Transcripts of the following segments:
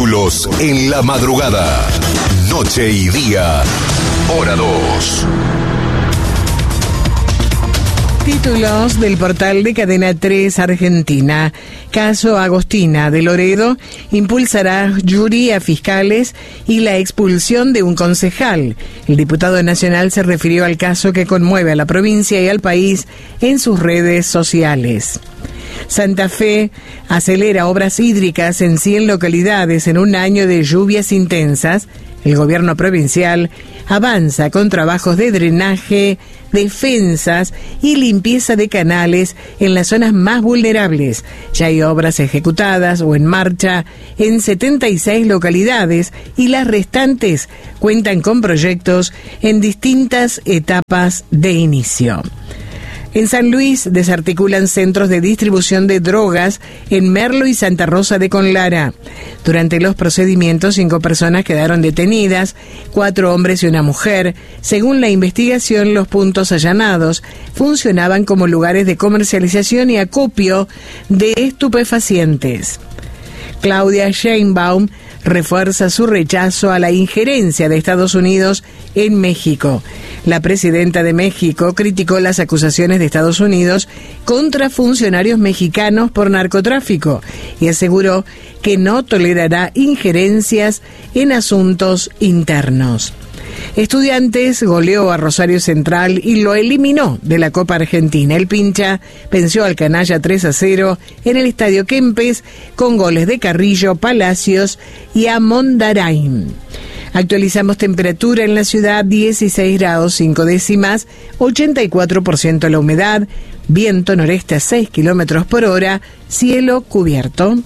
Títulos en la madrugada. Noche y día. Hora 2. Títulos del portal de Cadena 3 Argentina. Caso Agostina de Loredo impulsará jury a fiscales y la expulsión de un concejal. El diputado nacional se refirió al caso que conmueve a la provincia y al país en sus redes sociales. Santa Fe acelera obras hídricas en 100 localidades en un año de lluvias intensas. El gobierno provincial avanza con trabajos de drenaje, defensas y limpieza de canales en las zonas más vulnerables. Ya hay obras ejecutadas o en marcha en 76 localidades y las restantes cuentan con proyectos en distintas etapas de inicio. En San Luis desarticulan centros de distribución de drogas en Merlo y Santa Rosa de Conlara. Durante los procedimientos, 5 personas quedaron detenidas, 4 hombres y una mujer. Según la investigación, los puntos allanados funcionaban como lugares de comercialización y acopio de estupefacientes. Claudia Sheinbaum refuerza su rechazo a la injerencia de Estados Unidos en México. La presidenta de México criticó las acusaciones de Estados Unidos contra funcionarios mexicanos por narcotráfico y aseguró que no tolerará injerencias en asuntos internos. Estudiantes goleó a Rosario Central y lo eliminó de la Copa Argentina. El Pincha venció al Canalla 3-0 en el Estadio Kempes con goles de Carrillo, Palacios y Amondarain. Actualizamos temperatura en la ciudad, 16 grados 5 décimas, 84% la humedad, viento noreste a 6 kilómetros por hora, cielo cubierto.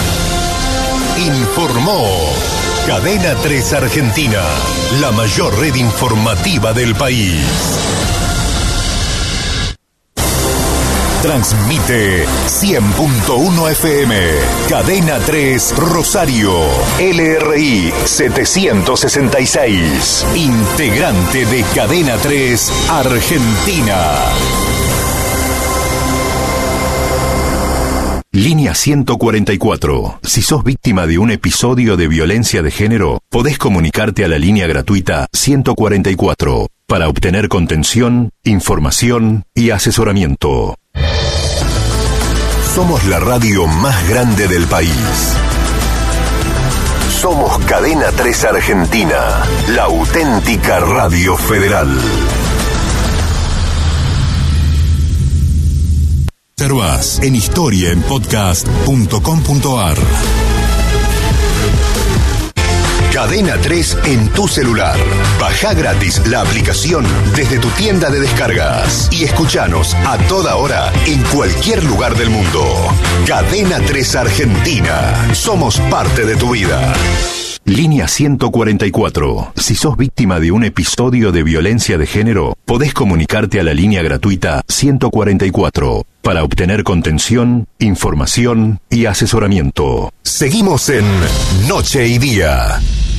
Informó Cadena 3 Argentina, la mayor red informativa del país. Transmite 100.1 FM, Cadena 3 Rosario, LRI 766, integrante de Cadena 3 Argentina. Línea 144. Si sos víctima de un episodio de violencia de género, podés comunicarte a la línea gratuita 144 para obtener contención, información y asesoramiento. Somos la radio más grande del país. Somos Cadena 3 Argentina, la auténtica radio federal. Reservas en historiaenpodcast.com.ar. Cadena 3 en tu celular. Baja gratis la aplicación desde tu tienda de descargas y escuchanos a toda hora en cualquier lugar del mundo. Cadena 3 Argentina. Somos parte de tu vida. Línea 144. Si sos víctima de un episodio de violencia de género, podés comunicarte a la línea gratuita 144 para obtener contención, información y asesoramiento. Seguimos en Noche y Día.